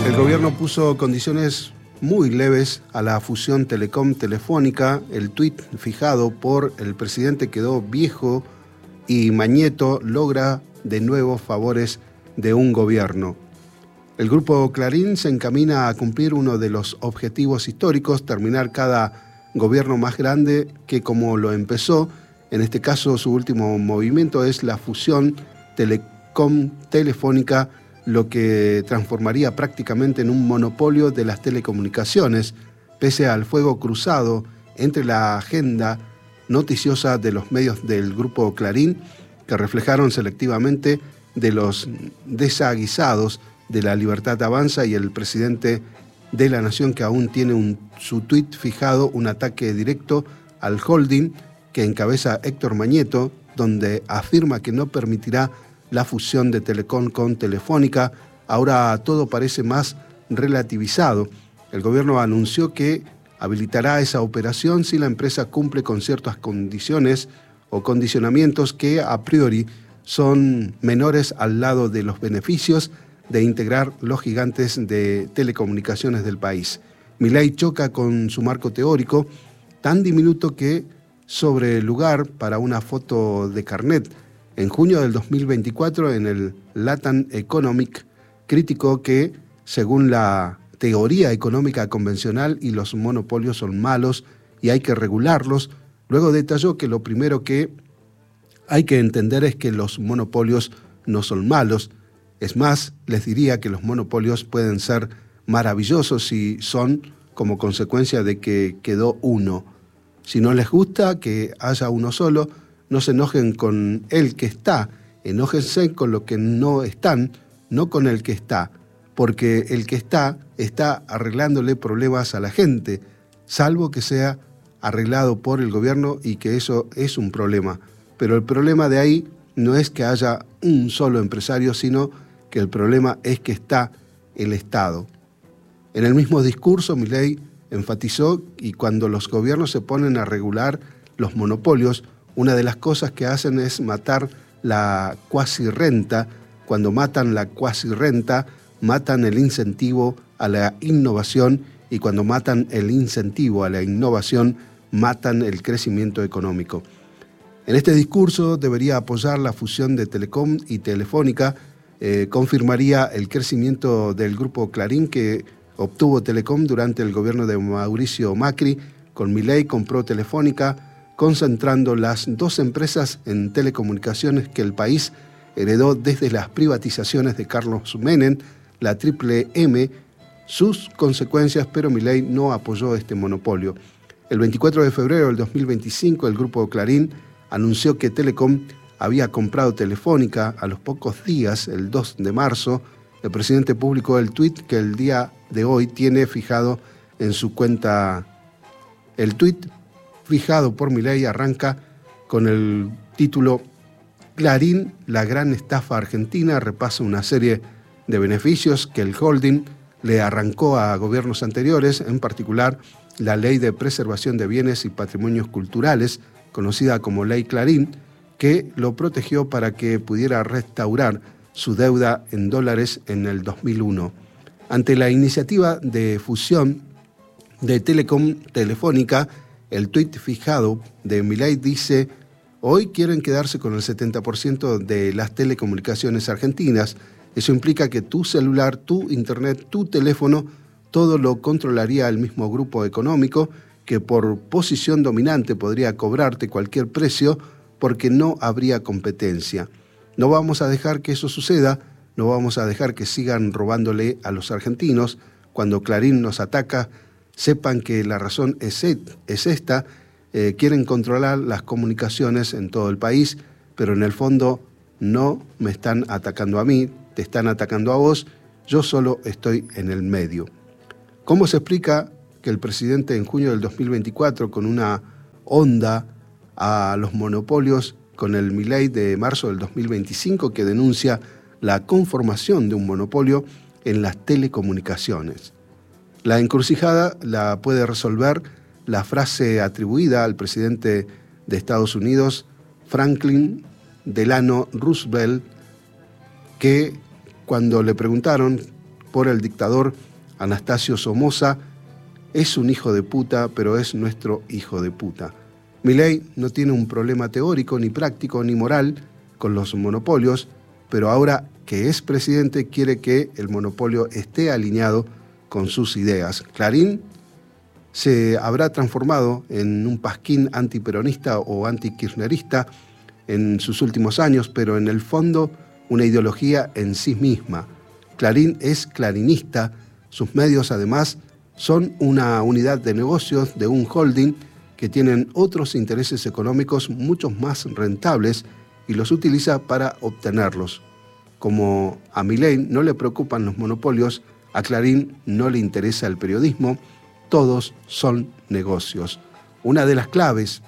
El gobierno puso condiciones muy leves a la fusión Telecom-Telefónica. El tuit fijado por el presidente quedó viejo y Mañeto logra de nuevo favores de un gobierno. El Grupo Clarín se encamina a cumplir uno de los objetivos históricos, terminar cada gobierno más grande que como lo empezó. En este caso, su último movimiento es la fusión Telecom-Telefónica, lo que transformaría prácticamente en un monopolio de las telecomunicaciones, pese al fuego cruzado entre la agenda noticiosa de los medios del Grupo Clarín, que reflejaron selectivamente de los desaguisados de La Libertad Avanza y el presidente de la Nación, que aún tiene su tuit fijado, un ataque directo al holding que encabeza Héctor Mañeto, donde afirma que no permitirá la fusión de Telecom con Telefónica. Ahora todo parece más relativizado. El gobierno anunció que habilitará esa operación si la empresa cumple con ciertas condiciones o condicionamientos que a priori son menores al lado de los beneficios de integrar los gigantes de telecomunicaciones del país. Milei choca con su marco teórico, tan diminuto que sobre lugar para una foto de carnet. En junio del 2024, en el Latam Economic, criticó que, según la teoría económica convencional, y los monopolios son malos y hay que regularlos. Luego detalló que lo primero que hay que entender es que los monopolios no son malos. Es más, les diría que los monopolios pueden ser maravillosos si son como consecuencia de que quedó uno. Si no les gusta que haya uno solo, no se enojen con el que está, enójense con lo que no están, no con el que está, porque el que está arreglándole problemas a la gente, salvo que sea arreglado por el gobierno y que eso es un problema. Pero el problema de ahí no es que haya un solo empresario, sino que el problema es que está el Estado. En el mismo discurso, Milei enfatizó que cuando los gobiernos se ponen a regular los monopolios, una de las cosas que hacen es matar la cuasirrenta. Cuando matan la cuasirrenta, matan el incentivo a la innovación, y cuando matan el incentivo a la innovación, matan el crecimiento económico. En este discurso debería apoyar la fusión de Telecom y Telefónica, confirmaría el crecimiento del Grupo Clarín que obtuvo Telecom durante el gobierno de Mauricio Macri. Con Milei compró Telefónica, concentrando las dos empresas en telecomunicaciones que el país heredó desde las privatizaciones de Carlos Menem, la Triple M, sus consecuencias, pero Milei no apoyó este monopolio. El 24 de febrero del 2025, el Grupo Clarín anunció que Telecom había comprado Telefónica. A los pocos días, el 2 de marzo, el presidente publicó el tuit que el día de hoy tiene fijado en su cuenta. El tuit fijado por Milei arranca con el título Clarín, la gran estafa argentina, repasa una serie de beneficios que el holding le arrancó a gobiernos anteriores, en particular la Ley de Preservación de Bienes y Patrimonios Culturales, conocida como Ley Clarín, que lo protegió para que pudiera restaurar su deuda en dólares en el 2001. Ante la iniciativa de fusión de Telecom Telefónica, el tuit fijado de Milei dice: hoy quieren quedarse con el 70% de las telecomunicaciones argentinas. Eso implica que tu celular, tu internet, tu teléfono, todo lo controlaría el mismo grupo económico, que por posición dominante podría cobrarte cualquier precio porque no habría competencia. No vamos a dejar que eso suceda, no vamos a dejar que sigan robándole a los argentinos. Cuando Clarín nos ataca, sepan que la razón es esta. Quieren controlar las comunicaciones en todo el país, pero en el fondo no me están atacando a mí, te están atacando a vos, yo solo estoy en el medio. ¿Cómo se explica que el presidente en junio del 2024, con una onda a los monopolios, con el Milei de marzo del 2025, que denuncia la conformación de un monopolio en las telecomunicaciones? La encrucijada la puede resolver la frase atribuida al presidente de Estados Unidos, Franklin Delano Roosevelt, que cuando le preguntaron por el dictador Anastasio Somoza, es un hijo de puta, pero es nuestro hijo de puta. Milei no tiene un problema teórico, ni práctico, ni moral con los monopolios, pero ahora que es presidente quiere que el monopolio esté alineado con sus ideas. Clarín se habrá transformado en un pasquín antiperonista o antikirchnerista en sus últimos años, pero en el fondo una ideología en sí misma. Clarín es clarinista, sus medios además son una unidad de negocios de un holding que tienen otros intereses económicos mucho más rentables y los utiliza para obtenerlos. Como a Milei no le preocupan los monopolios, a Clarín no le interesa el periodismo, todos son negocios. Una de las claves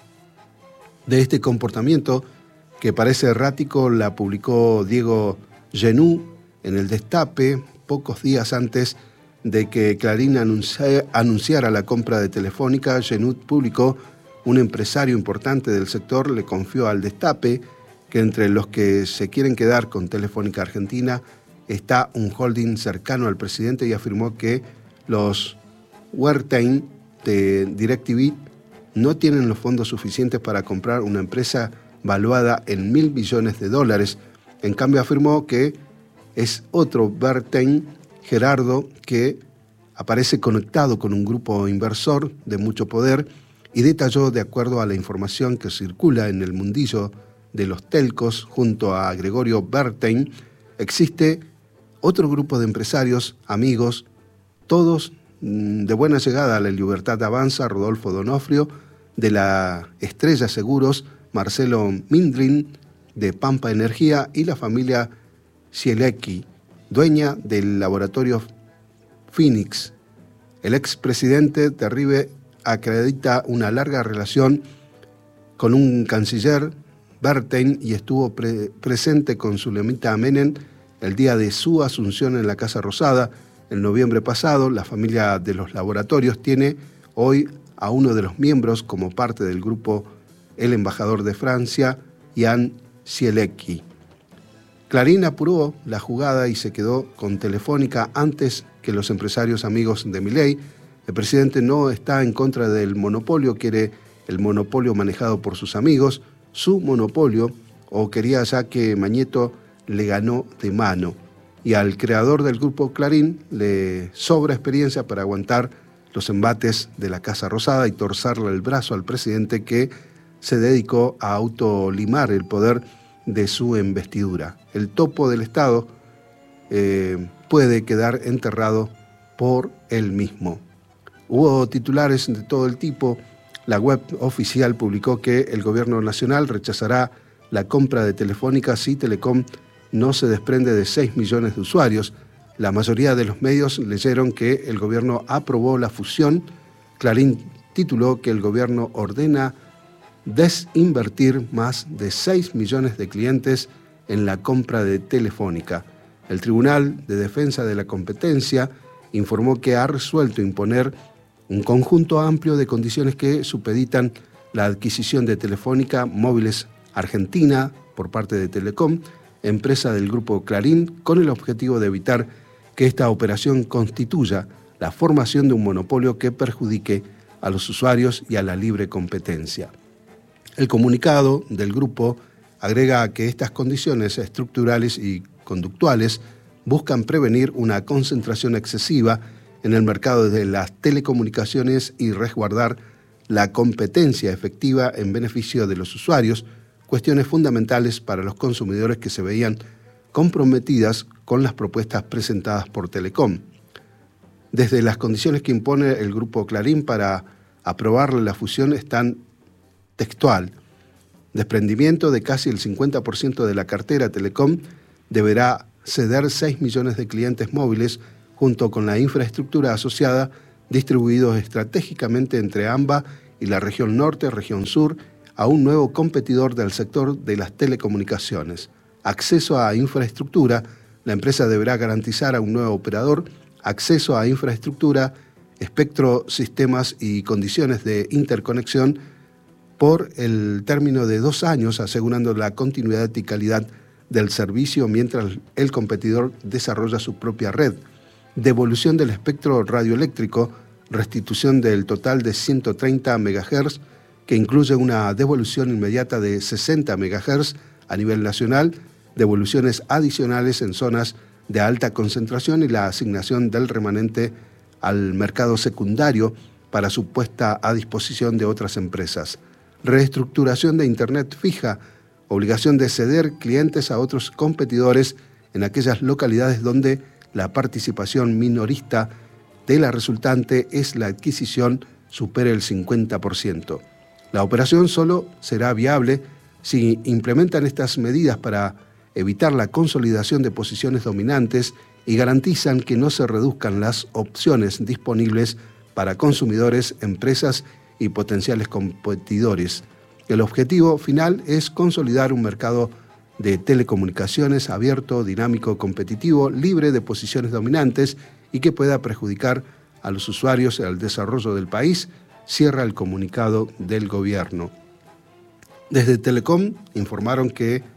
de este comportamiento, que parece errático, la publicó Diego Genú en El Destape pocos días antes de que Clarín anunciara la compra de Telefónica. Genú publicó: un empresario importante del sector le confió al Destape que entre los que se quieren quedar con Telefónica Argentina está un holding cercano al presidente, y afirmó que los Wertheim de DirecTV no tienen los fondos suficientes para comprar una empresa valuada en $1.000 billones. En cambio, afirmó que es otro Wertheim, Gerardo, que aparece conectado con un grupo inversor de mucho poder, y detalló, de acuerdo a la información que circula en el mundillo de los telcos, junto a Gregorio Wertheim, existe otro grupo de empresarios, amigos, todos de buena llegada a la Libertad Avanza: Rodolfo Donofrio, de la Estrella Seguros, Marcelo Mindrin, de Pampa Energía, y la familia Zielecki, dueña del laboratorio Phoenix. El expresidente Terrible acredita una larga relación con un canciller, Wertheim, y estuvo presente con Sulemita Menem el día de su asunción en la Casa Rosada en noviembre pasado. La familia de los laboratorios tiene hoy a uno de los miembros como parte del grupo, el embajador de Francia, Jan Zielecki. Clarín apuró la jugada y se quedó con Telefónica antes que los empresarios amigos de Milei. El presidente no está en contra del monopolio, quiere el monopolio manejado por sus amigos, su monopolio, o quería ya que Mañeto le ganó de mano. Y al creador del grupo Clarín le sobra experiencia para aguantar los embates de la Casa Rosada y torcerle el brazo al presidente, que se dedicó a autolimar el poder de su investidura. El topo del Estado puede quedar enterrado por él mismo. Hubo titulares de todo el tipo. La web oficial publicó que el gobierno nacional rechazará la compra de Telefónica si Telecom no se desprende de 6 millones de usuarios. La mayoría de los medios leyeron que el gobierno aprobó la fusión. Clarín tituló que el gobierno ordena desinvertir más de 6 millones de clientes en la compra de Telefónica. El Tribunal de Defensa de la Competencia informó que ha resuelto imponer un conjunto amplio de condiciones que supeditan la adquisición de Telefónica Móviles Argentina por parte de Telecom, empresa del grupo Clarín, con el objetivo de evitar que esta operación constituya la formación de un monopolio que perjudique a los usuarios y a la libre competencia. El comunicado del grupo agrega que estas condiciones estructurales y conductuales buscan prevenir una concentración excesiva en el mercado de las telecomunicaciones y resguardar la competencia efectiva en beneficio de los usuarios, cuestiones fundamentales para los consumidores que se veían comprometidas con las propuestas presentadas por Telecom. Desde las condiciones que impone el grupo Clarín para aprobar la fusión están textual: desprendimiento de casi el 50% de la cartera. Telecom deberá ceder 6 millones de clientes móviles junto con la infraestructura asociada, distribuidos estratégicamente entre AMBA y la región norte, región sur, a un nuevo competidor del sector de las telecomunicaciones. Acceso a infraestructura: la empresa deberá garantizar a un nuevo operador acceso a infraestructura, espectro, sistemas y condiciones de interconexión por el término de 2 años, asegurando la continuidad y calidad del servicio mientras el competidor desarrolla su propia red. devolución del espectro radioeléctrico, restitución del total de 130 MHz, que incluye una devolución inmediata de 60 MHz a nivel nacional, devoluciones adicionales en zonas de alta concentración y la asignación del remanente al mercado secundario para su puesta a disposición de otras empresas. Reestructuración de Internet fija, obligación de ceder clientes a otros competidores en aquellas localidades donde la participación minorista de la resultante es la adquisición supere el 50%. La operación solo será viable si implementan estas medidas para evitar la consolidación de posiciones dominantes y garantizan que no se reduzcan las opciones disponibles para consumidores, empresas y potenciales competidores. El objetivo final es consolidar un mercado de telecomunicaciones abierto, dinámico, competitivo, libre de posiciones dominantes y que pueda perjudicar a los usuarios y al desarrollo del país, cierra el comunicado del gobierno. Desde Telecom informaron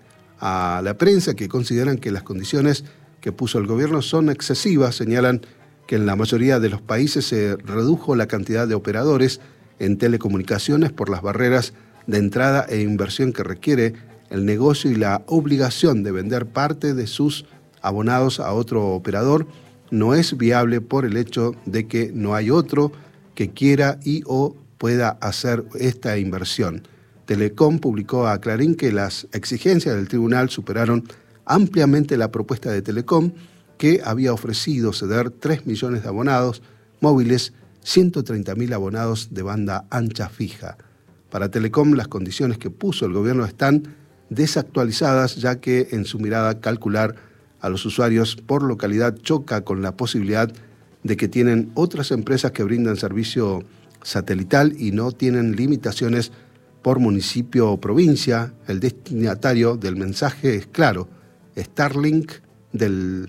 a la prensa que consideran que las condiciones que puso el gobierno son excesivas. Señalan que en la mayoría de los países se redujo la cantidad de operadores en telecomunicaciones por las barreras de entrada e inversión que requiere el negocio y la obligación de vender parte de sus abonados a otro operador no es viable por el hecho de que no hay otro que quiera y o pueda hacer esta inversión. Telecom publicó a Clarín que las exigencias del tribunal superaron ampliamente la propuesta de Telecom, que había ofrecido ceder 3 millones de abonados móviles, 130.000 abonados de banda ancha fija. Para Telecom, las condiciones que puso el gobierno están desactualizadas, ya que en su mirada calcular a los usuarios por localidad choca con la posibilidad de que tienen otras empresas que brindan servicio satelital y no tienen limitaciones por municipio o provincia. El destinatario del mensaje es claro: Starlink del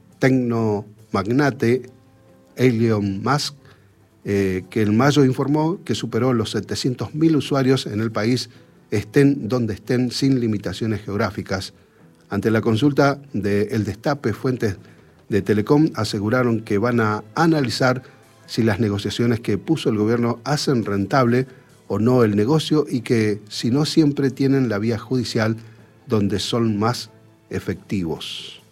tecnomagnate Elon Musk, que en mayo informó que superó los 700.000 usuarios en el país, estén donde estén, sin limitaciones geográficas. Ante la consulta de El Destape, fuentes de Telecom aseguraron que van a analizar si las negociaciones que puso el gobierno hacen rentable o no el negocio y que si no siempre tienen la vía judicial donde son más efectivos.